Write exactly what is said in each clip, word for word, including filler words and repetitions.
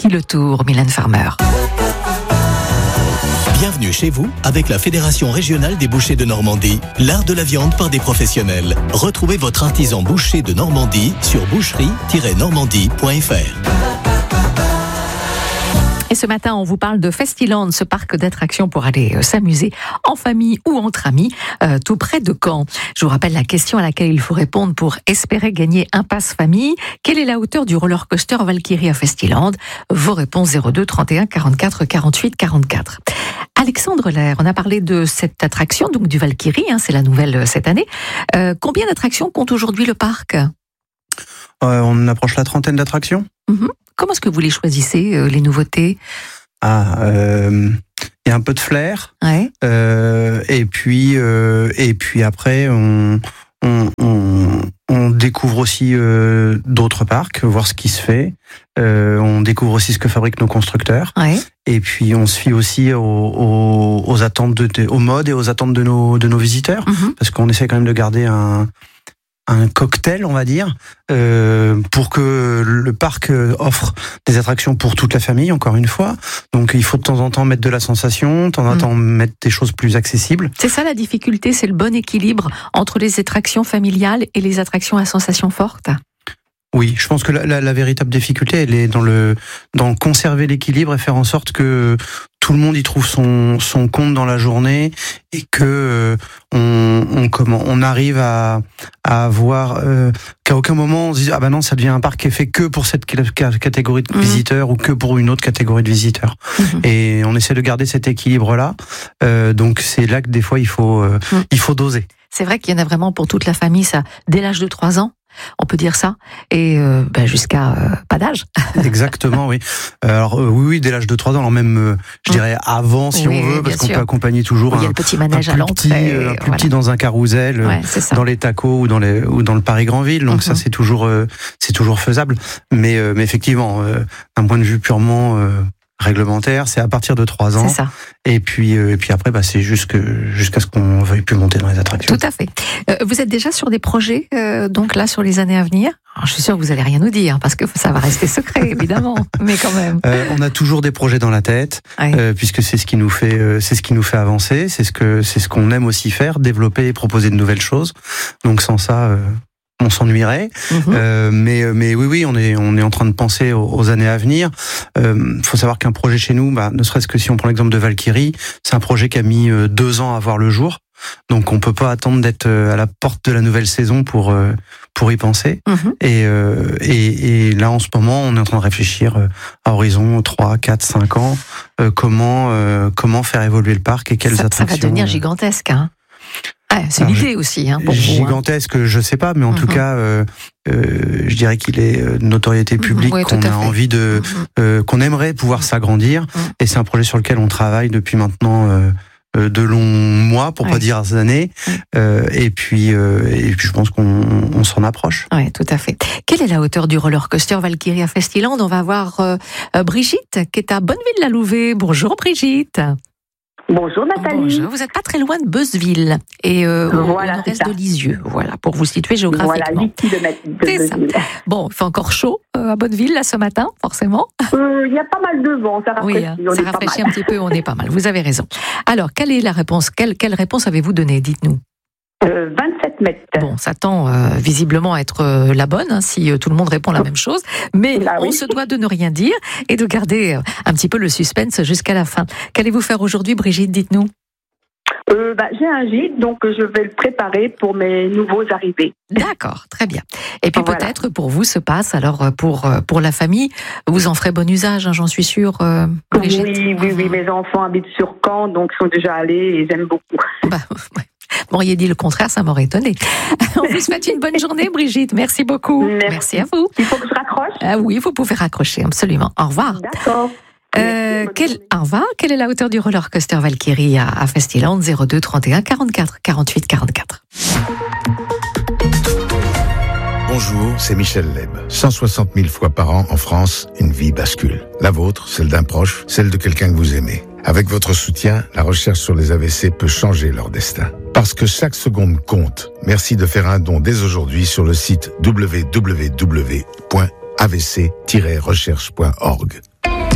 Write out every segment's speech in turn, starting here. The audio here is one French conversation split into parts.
le tour, Mylène Farmer. Bienvenue chez vous avec la Fédération régionale des bouchers de Normandie, l'art de la viande par des professionnels. Retrouvez votre artisan boucher de Normandie sur boucherie tiret normandie point f r. Et ce matin, on vous parle de Festiland, ce parc d'attractions pour aller euh, s'amuser en famille ou entre amis, euh, tout près de Caen. Je vous rappelle la question à laquelle il faut répondre pour espérer gagner un pass famille. Quelle est la hauteur du roller coaster Valkyrie à Festiland? Vos réponses zéro deux trente et un quarante-quatre quarante-huit quarante-quatre. Alexandre Lair, on a parlé de cette attraction, donc du Valkyrie, hein, c'est la nouvelle euh, cette année. Euh, combien d'attractions compte aujourd'hui le parc? euh, On approche la trentaine d'attractions. Mmh. Comment est-ce que vous les choisissez, euh, les nouveautés? Ah, il euh, y a un peu de flair. Ouais. Euh, et puis, euh, et puis après, on, on, on, on découvre aussi euh, d'autres parcs, voir ce qui se fait. Euh, on découvre aussi ce que fabriquent nos constructeurs. Ouais. Et puis, on se fie aussi aux, aux, aux attentes, de, de, aux modes et aux attentes de nos, de nos visiteurs, Mmh. parce qu'on essaie quand même de garder un un cocktail, on va dire, euh, pour que le parc offre des attractions pour toute la famille, encore une fois. Donc il faut de temps en temps mettre de la sensation, de temps en temps mettre des choses plus accessibles. C'est ça la difficulté, c'est le bon équilibre entre les attractions familiales et les attractions à sensations fortes. Oui, je pense que la, la, la véritable difficulté, elle est dans le dans conserver l'équilibre et faire en sorte que tout le monde y trouve son son compte dans la journée et que euh, on, on comment on arrive à à avoir euh, qu'à aucun moment on se dise ah ben non, ça devient un parc qui est fait que pour cette catégorie de visiteurs mmh. ou que pour une autre catégorie de visiteurs. Mmh. Et on essaie de garder cet équilibre là. Euh, donc c'est là que des fois il faut euh, mmh. il faut doser. C'est vrai qu'il y en a vraiment pour toute la famille, ça, dès l'âge de trois ans. On peut dire ça, et euh, ben jusqu'à euh, pas d'âge. Exactement, oui. Alors euh, oui, oui, dès l'âge de trois ans, alors même, euh, je dirais avant, si oui, on veut, parce qu'on sûr. peut accompagner toujours. Il y a le petit manège un à l'entrée, petit, euh, un plus voilà. petit dans un carrousel, ouais, dans les tacos ou dans les ou dans le Paris Grandville. Donc mm-hmm. ça, c'est toujours euh, c'est toujours faisable. Mais euh, mais effectivement, euh, d'un point de vue purement euh, réglementaire, c'est à partir de trois ans. C'est ça. Et puis, euh, et puis après, bah, c'est juste que, jusqu'à ce qu'on veuille plus monter dans les attractions. Tout à fait. Euh, vous êtes déjà sur des projets, euh, donc là, sur les années à venir? Alors, je suis sûre que vous allez rien nous dire, parce que ça va rester secret, évidemment. Mais quand même. Euh, on a toujours des projets dans la tête, ouais. euh, puisque c'est ce qui nous fait, euh, c'est ce qui nous fait avancer. C'est ce que, c'est ce qu'on aime aussi faire, développer et proposer de nouvelles choses. Donc sans ça, euh, on s'ennuierait, mmh. euh, mais mais oui oui on est on est en train de penser aux, aux années à venir. Il euh, faut savoir qu'un projet chez nous, bah, ne serait-ce que si on prend l'exemple de Valkyrie, c'est un projet qui a mis euh, deux ans à voir le jour. Donc on peut pas attendre d'être à la porte de la nouvelle saison pour euh, pour y penser. Mmh. Et, euh, et et là en ce moment on est en train de réfléchir à horizon trois, quatre, cinq ans euh, comment euh, comment faire évoluer le parc et quelles ça, attractions. Ça va devenir gigantesque, hein. Ah, c'est Alors, l'idée aussi, hein, pour gigantesque, vous, hein. Je sais pas, mais en mmh. tout cas, euh, euh, je dirais qu'il est de notoriété publique, oui, qu'on a envie de, mmh. euh, qu'on aimerait pouvoir mmh. s'agrandir, mmh. et c'est un projet sur lequel on travaille depuis maintenant euh, de longs mois, pour ouais. pas dire années, mmh. euh, et puis, euh, et puis je pense qu'on on s'en approche. Oui, tout à fait. Quelle est la hauteur du roller coaster Valkyrie à Festiland? On va voir euh, Brigitte, qui est à Bonneville-la-Louvet. Bonjour Brigitte. Bonjour Nathalie. Bonjour. Vous n'êtes pas très loin de Beuzeville et euh, voilà, au nord-est de Lisieux. Voilà, pour vous situer géographiquement. Voilà, dix kilomètres de Beuzeville. Bon, il fait encore chaud euh, à Bonneville là ce matin, forcément. Il euh, y a pas mal de vent, ça rafraîchit. Oui, hein, ça rafraîchit un petit peu, on est pas mal. Vous avez raison. Alors, quelle est la réponse? Quelle, quelle réponse avez-vous donnée? Dites-nous. Euh, vingt-sept mètres. Bon, ça tend euh, visiblement à être euh, la bonne, hein, si euh, tout le monde répond la même chose. Mais bah, on oui. se doit de ne rien dire et de garder euh, un petit peu le suspense jusqu'à la fin. Qu'allez-vous faire aujourd'hui, Brigitte? Dites-nous. Euh, bah, j'ai un gîte, donc je vais le préparer pour mes nouveaux arrivés. D'accord, très bien. Et puis voilà. peut-être pour vous se passe, alors pour, pour la famille, vous en ferez bon usage, hein, j'en suis sûre, euh, Brigitte. Oui, oui, oui, mes enfants habitent sur Caen, donc ils sont déjà allés et ils aiment beaucoup. Bah, ouais. M'auriez dit le contraire, ça m'aurait étonné. On vous souhaite une bonne journée, Brigitte. Merci beaucoup. Merci, Merci à vous. Il faut que je raccroche? Ah oui, vous pouvez raccrocher, absolument. Au revoir. D'accord. Euh, quel, au revoir. Quelle est la hauteur du roller coaster Valkyrie à, à Festiland? Zéro deux trente et un quarante-quatre quarante-huit quarante-quatre. Bonjour, c'est Michel Leb. cent soixante mille fois par an en France, une vie bascule. La vôtre, celle d'un proche, celle de quelqu'un que vous aimez. Avec votre soutien, la recherche sur les A V C peut changer leur destin. Parce que chaque seconde compte. Merci de faire un don dès aujourd'hui sur le site w w w point a v c tiret recherche point org.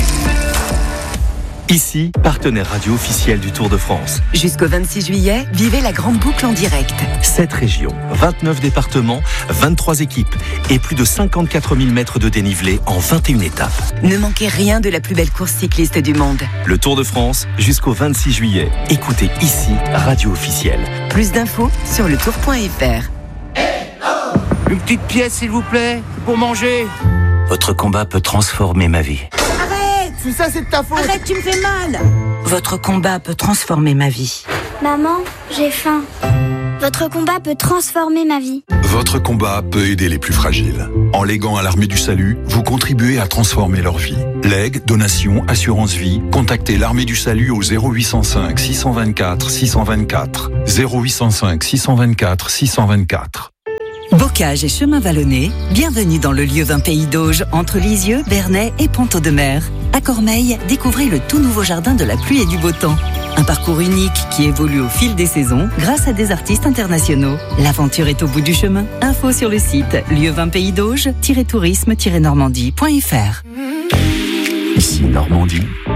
Ici, partenaire radio officiel du Tour de France. Jusqu'au vingt-six juillet, vivez la grande boucle en direct. sept régions, vingt-neuf départements, vingt-trois équipes et plus de cinquante-quatre mille mètres de dénivelé en vingt et une étapes. Ne manquez rien de la plus belle course cycliste du monde. Le Tour de France, jusqu'au vingt-six juillet. Écoutez ici, radio officielle. Plus d'infos sur le tour point f r. Une petite pièce, s'il vous plaît, pour manger. Votre combat peut transformer ma vie. Arrête! Tout ça, c'est de ta faute! Arrête, tu me fais mal! Votre combat peut transformer ma vie. Maman, j'ai faim. Votre combat peut transformer ma vie. Votre combat peut aider les plus fragiles. En léguant à l'Armée du Salut, vous contribuez à transformer leur vie. Legs, donations, assurance vie, contactez l'Armée du Salut au zéro huit cent cinq six cent vingt-quatre six cent vingt-quatre. zéro huit cent cinq six cent vingt-quatre six cent vingt-quatre. Bocage et chemin vallonné, bienvenue dans le lieu vin Pays d'Auge, entre Lisieux, Bernay et Ponto-de-Mer. À Cormeilles, découvrez le tout nouveau jardin de la pluie et du beau temps. Un parcours unique qui évolue au fil des saisons grâce à des artistes internationaux. L'aventure est au bout du chemin. Info sur le site lieu vin pays d'auge tiret tourisme tiret normandie point f r. Ici Normandie.